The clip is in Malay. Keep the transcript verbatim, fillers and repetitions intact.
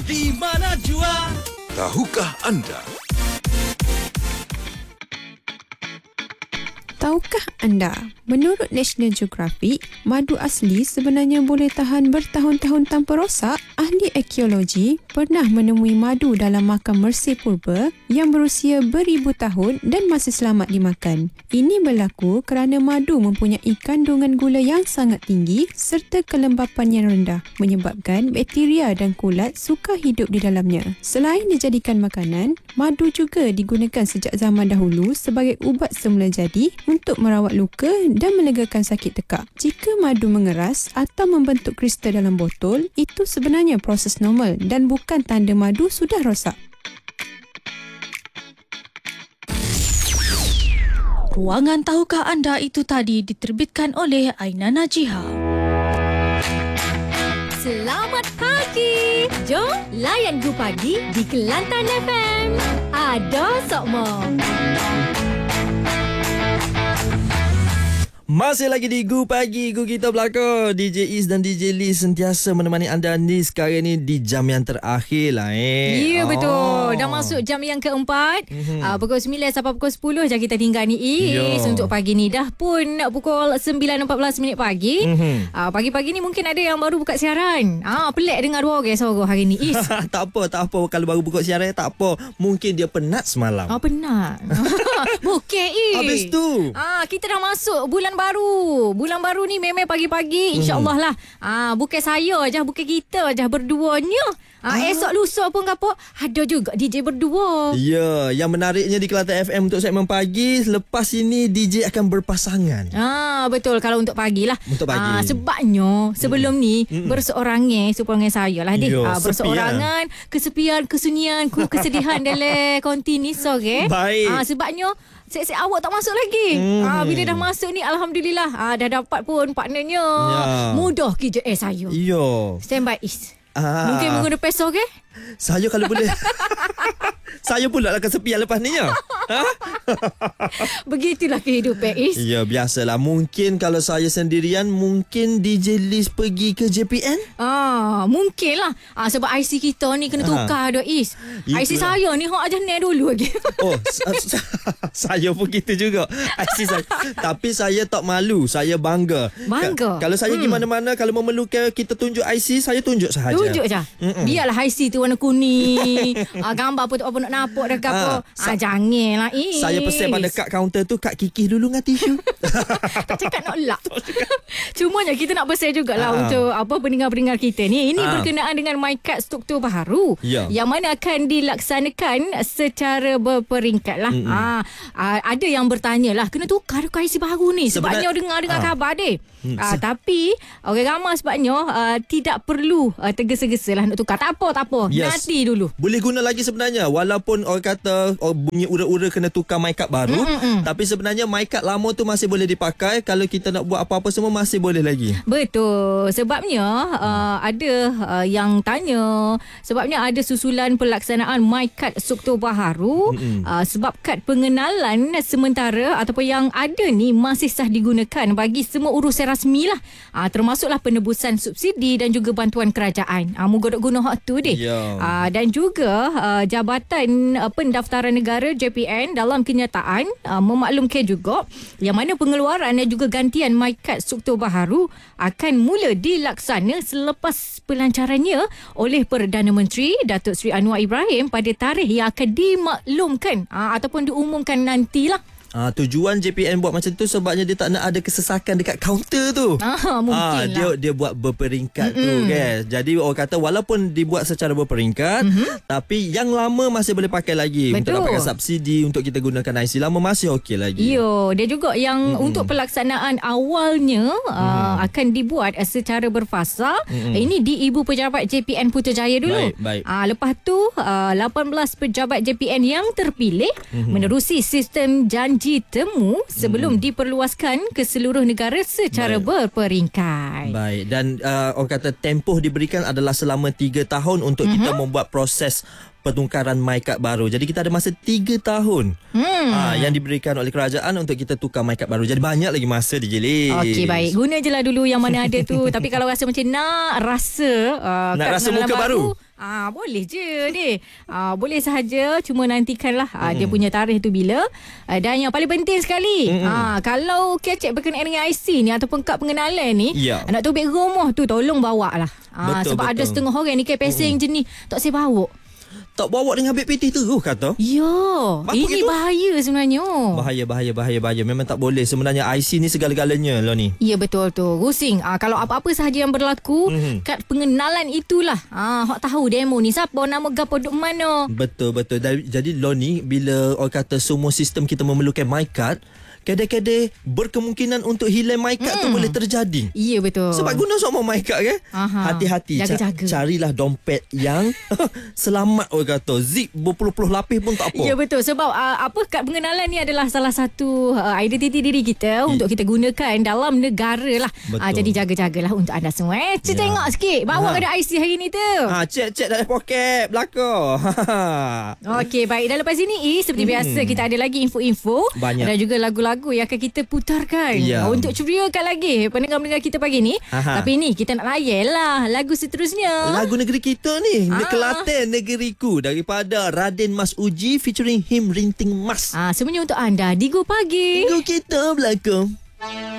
Di mana jua? Tahukah anda? Tahukah anda, menurut National Geographic, madu asli sebenarnya boleh tahan bertahun-tahun tanpa rosak? Ahli arkeologi pernah menemui madu dalam makam Mersey purba yang berusia beribu tahun dan masih selamat dimakan. Ini berlaku kerana madu mempunyai kandungan gula yang sangat tinggi serta kelembapan yang rendah, menyebabkan bakteria dan kulat suka hidup di dalamnya. Selain dijadikan makanan, madu juga digunakan sejak zaman dahulu sebagai ubat semula jadi untuk merawat luka dan melegakan sakit tekak. Jika madu mengeras atau membentuk kristal dalam botol, itu sebenarnya proses normal dan bukan tanda madu sudah rosak. Ruangan Tahukah Anda itu tadi diterbitkan oleh Aina Najiha. Selamat pagi. Jom layan Gu Pagi di Kelantan F M. Ada Sokmo. Masih lagi di Gu Pagi, Gu kita belakang. D J Is dan D J Lee sentiasa menemani anda ni sekarang ni di jam yang terakhir lah eh. Ya, oh. betul. Dah masuk jam yang keempat. Mm-hmm. Uh, pukul sembilan sampai pukul sepuluh je kita tinggal ni Is. Yo. Untuk pagi ni dah pun pukul sembilan empat belas minit pagi. Mm-hmm. Uh, pagi-pagi ni mungkin ada yang baru buka siaran. Ah, pelik dengar dua orang suara hari ni Is. Tak apa, tak apa. Kalau baru buka siaran tak apa. Mungkin dia penat semalam. Ah, penat. Bukan Is. Habis tu. Ah, kita dah masuk bulan baru. Bulan baru ni memang pagi-pagi insya-Allah lah. Ah, bukan saya aja, bukan kita aja berduanya. Ah, ah. Esok lusa pun gapo ada juga D J berdua. Ya, yang menariknya di Kelantan F M untuk segmen pagi, lepas ini D J akan berpasangan. Ah, betul kalau untuk pagi lah. Untuk pagi. Ah, sebabnya sebelum mm. ni mm. berseorangan seperangan saya lah deh. Ah, berseorangan, kesepian, kesunyian, kesedihan dalam kontinis okey. Baik. Ah, sebabnya Sek-sek awak tak masuk lagi. Hmm. Ah, bila dah masuk ni alhamdulillah. Ah, dah dapat pun partnernya. Ya. Mudah kerja eh saya. Yo. Stand by Is. Ah. Mungkin minggu depan esok okey? Saya kalau boleh. Saya pula lah kesepian lepas ni ya. Ha? Begitulah kehidupan Is. Ya, biasalah. Mungkin kalau saya sendirian, mungkin D J Liz pergi ke J P N? Ah, mungkin lah. Ah, sebab I C kita ni kena tukar dah Is. Itulah. I C saya ni hak aja ni dulu lagi. Oh, saya pun gitu juga. I C saya. Tapi saya tak malu. Saya bangga. Bangga? K- kalau saya hmm. pergi mana-mana, kalau memerlukan kita tunjuk I C, saya tunjuk sahaja. Tunjuk je. Mm-mm. Biarlah I C tu warna kuning. ah, gambar apa tu apa nak nampak dah ke apa. Ah, ah, janganlah Is. Saya pesan pada kad kaunter tu, kad kikih dulu dengan tisu. Tak cakap nak lak. Cumanya kita nak pesan jugalah ah. untuk apa pendengar-pendengar kita ni. Ini ah. berkenaan dengan MyKad struktur baharu. Ya. Yang mana akan dilaksanakan secara berperingkat lah. Ah, ah, ada yang bertanya lah, kena tukar ke I C baru ni? Sebabnya dengar-dengar ah. khabar deh. Hmm. Ah, tapi orang ramai sebabnya uh, tidak perlu uh, tergesa-gesa lah nak tukar. Tak apa, tak apa. Yes. Nanti dulu. Boleh guna lagi sebenarnya. Walaupun orang kata oh, bunyi ura-ura kena tukar MyKad baru. Mm-mm. Tapi sebenarnya MyKad lama tu masih boleh dipakai. Kalau kita nak buat apa-apa semua masih boleh lagi. Betul. Sebabnya uh, ada uh, yang tanya. Sebabnya ada susulan pelaksanaan MyKad struktur baharu. Uh, sebab kad pengenalan sementara ataupun yang ada ni masih sah digunakan bagi semua urusan rasmi lah. Uh, termasuklah penebusan subsidi dan juga bantuan kerajaan. Uh, Moga dok guna hak tu deh. Yeah. Uh, dan juga uh, Jabatan uh, Pendaftaran Negara J P N dalam kenyataan uh, memaklumkan juga yang mana pengeluaran dan juga gantian MyKad struktur baharu akan mula dilaksana selepas pelancarannya oleh Perdana Menteri Datuk Seri Anwar Ibrahim pada tarikh yang akan dimaklumkan uh, ataupun diumumkan nantilah. Ah, tujuan J P N buat macam tu sebabnya dia tak nak ada kesesakan dekat kaunter tu. Ah, mungkin ah, dia, dia buat berperingkat mm-hmm. tu kan. Jadi orang kata walaupun dibuat secara berperingkat, mm-hmm. tapi yang lama masih boleh pakai lagi. Betul. Untuk dapatkan subsidi, untuk kita gunakan I C lama masih okey lagi. Yo, dia juga yang mm-hmm. untuk pelaksanaan awalnya mm-hmm. uh, akan dibuat secara berfasa. Mm-hmm. Ini di Ibu Pejabat J P N Putrajaya dulu. Baik, baik. Ah, lepas tu uh, lapan belas pejabat J P N yang terpilih mm-hmm. menerusi sistem janji temu sebelum hmm. diperluaskan ke seluruh negara secara Baik. berperingkat. Baik. Dan uh, orang kata tempoh diberikan adalah selama tiga tahun untuk mm-hmm. kita membuat proses pertukaran MyCard baru. Jadi kita ada masa tiga tahun Hmm. ha, yang diberikan oleh kerajaan untuk kita tukar MyCard baru. Jadi banyak lagi masa D J Lis. Okey, baik. Guna je lah dulu yang mana ada tu. Tapi kalau rasa macam nak rasa uh, Nak kad rasa pengenalan muka baru? Ah, boleh je deh. Ah, boleh sahaja, cuma nantikanlah ah, dia punya tarikh tu bila. Ah, dan yang paling penting sekali, ah, kalau kecek berkenaan dengan I C ni ataupun kad pengenalan ni, Ya. nak tubik rumah tu tolong bawa lah. Ah, Betul, sebab betul. ada setengah orang ni kayak peseng jenis tak saya bawa. Tak bawa dengan habis pitih terus kata. Ya, Apa ini gitu? bahaya sebenarnya. Bahaya, bahaya, bahaya, bahaya. Memang tak boleh. Sebenarnya I C ni segala-galanya lah ni. Ya, betul tu. Rusing. Ah, kalau apa-apa sahaja yang berlaku, Mhm. kad pengenalan itulah. Ah, hok tahu demo ni siapa, nama gapo duk mana. Betul, betul. Dan- Jadi lo ni, bila orang kata semua sistem kita memerlukan MyCard, kadang-kadang berkemungkinan untuk hilang MyCard Hmm. tu boleh terjadi. Ya, betul. Sebab guna semua MyCard kan. Aha. Hati-hati. Jaga-jaga. Ca- carilah dompet yang selamat orang kata. Zip berpuluh-puluh lapis pun tak apa. Ya, betul. Sebab uh, apa kad pengenalan ni adalah salah satu uh, identiti diri kita untuk kita gunakan dalam negara lah. Betul. Uh, jadi jaga-jagalah untuk anda semua. Eh, Ya. tengok sikit. Bawa Ha. ada I C hari ni tu. Ha, cek-cek dalam poket belakang. Okey, baik. Dan lepas ini, I, seperti Hmm. biasa, kita ada lagi info-info. Banyak. Dan juga lagu-lagu yang akan kita putarkan. Ya. Untuk ceriakan lagi pendengar-pendengar kita pagi ni. Aha. Tapi ni, kita nak layan lah lagu seterusnya. Lagu negeri kita ni, Ah. Kelantan negeriku, daripada Raden Mas Uji featuring Him Rinting Mas. Ah, semuanya untuk anda di Go Pagi. Minggu kita belakang.